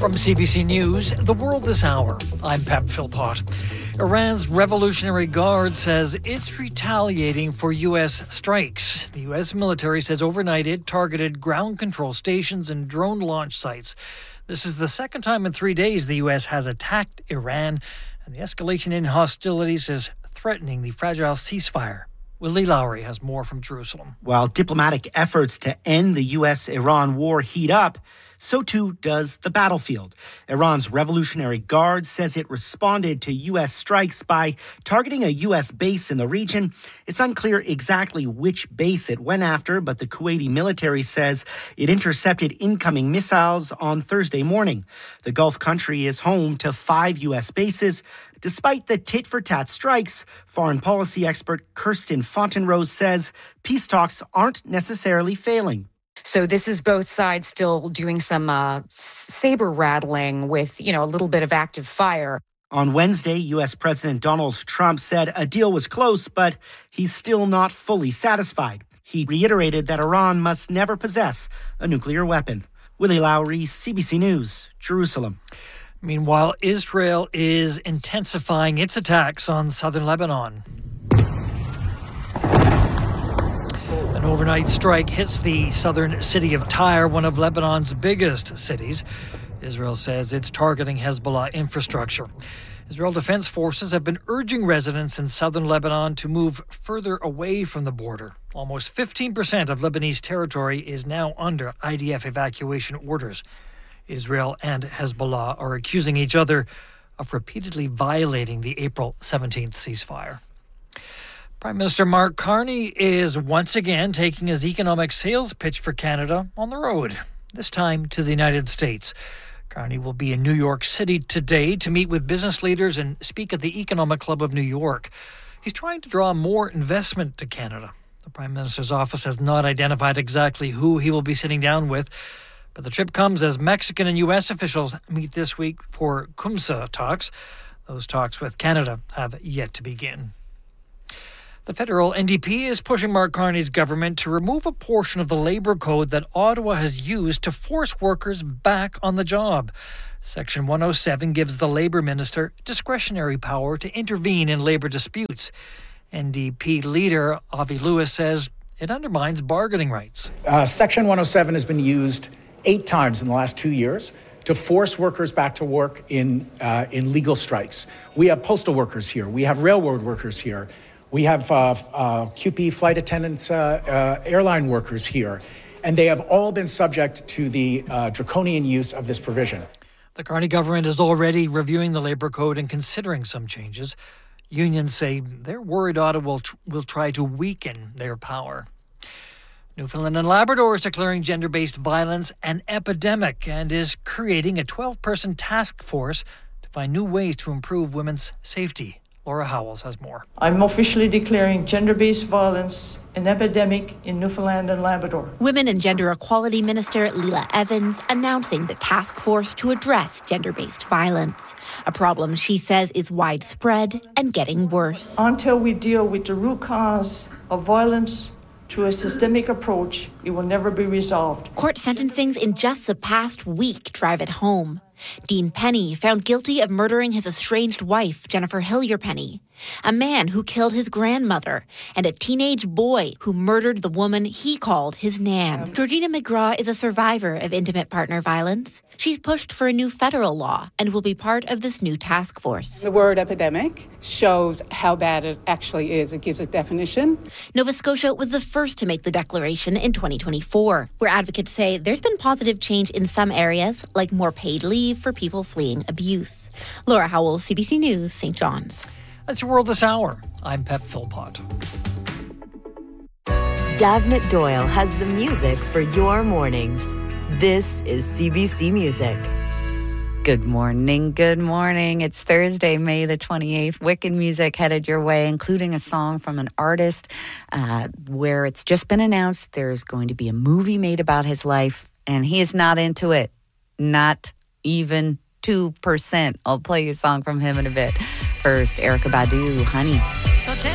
From CBC News, The World This Hour, I'm Pep Philpott. Iran's Revolutionary Guard says it's retaliating for U.S. strikes. The U.S. military says overnight it targeted ground control stations and drone launch sites. This is the second time in 3 days the U.S. has attacked Iran, and the escalation in hostilities is threatening the fragile ceasefire. Willie Lowry has more from Jerusalem. While diplomatic efforts to end the U.S.-Iran war heat up, so too does the battlefield. Iran's Revolutionary Guard says it responded to U.S. strikes by targeting a U.S. base in the region. It's unclear exactly which base it went after, but the Kuwaiti military says it intercepted incoming missiles on Thursday morning. The Gulf country is home to 5 U.S. bases. Despite the tit-for-tat strikes, foreign policy expert Kirsten Fontenrose says peace talks aren't necessarily failing. So this is both sides still doing some saber rattling with, a little bit of active fire. On Wednesday, U.S. President Donald Trump said a deal was close, but he's still not fully satisfied. He reiterated that Iran must never possess a nuclear weapon. Willie Lowry, CBC News, Jerusalem. Meanwhile, Israel is intensifying its attacks on southern Lebanon. An overnight strike hits the southern city of Tyre, one of Lebanon's biggest cities. Israel says it's targeting Hezbollah infrastructure. Israel Defense Forces have been urging residents in southern Lebanon to move further away from the border. Almost 15% of Lebanese territory is now under IDF evacuation orders. Israel and Hezbollah are accusing each other of repeatedly violating the April 17th ceasefire. Prime Minister Mark Carney is once again taking his economic sales pitch for Canada on the road, this time to the United States. Carney will be in New York City today to meet with business leaders and speak at the Economic Club of New York. He's trying to draw more investment to Canada. The Prime Minister's office has not identified exactly who he will be sitting down with, but the trip comes as Mexican and U.S. officials meet this week for CUMSA talks. Those talks with Canada have yet to begin. The federal NDP is pushing Mark Carney's government to remove a portion of the labour code that Ottawa has used to force workers back on the job. Section 107 gives the Labour Minister discretionary power to intervene in labour disputes. NDP leader Avi Lewis says it undermines bargaining rights. Section 107 has been used 8 times in the last 2 years to force workers back to work in legal strikes. We have postal workers here. We have railroad workers here. We have QP flight attendants, airline workers here. And they have all been subject to the draconian use of this provision. The Carney government is already reviewing the labour code and considering some changes. Unions say they're worried Ottawa will try to weaken their power. Newfoundland and Labrador is declaring gender-based violence an epidemic and is creating a 12-person task force to find new ways to improve women's safety. Laura Howells has more. I'm officially declaring gender-based violence an epidemic in Newfoundland and Labrador. Women and Gender Equality Minister Leila Evans announcing the task force to address gender-based violence, a problem she says is widespread and getting worse. Until we deal with the root cause of violence through a systemic approach, it will never be resolved. Court sentencings in just the past week drive it home. Dean Penny found guilty of murdering his estranged wife, Jennifer Hillier-Penny, a man who killed his grandmother, and a teenage boy who murdered the woman he called his nan. Georgina McGraw is a survivor of intimate partner violence. She's pushed for a new federal law and will be part of this new task force. The word epidemic shows how bad it actually is. It gives a definition. Nova Scotia was the first to make the declaration in 2024, where advocates say there's been positive change in some areas, like more paid leave for people fleeing abuse. Laura Howell, CBC News, St. John's. That's your World This Hour. I'm Pep Philpott. Davnit Doyle has the music for your mornings. This is CBC Music. Good morning, good morning. It's Thursday, May the 28th. Wicked music headed your way, including a song from an artist where it's just been announced there's going to be a movie made about his life, and he is not into it. Not even 2%. I'll play you a song from him in a bit. First, Erykah Badu, Honey.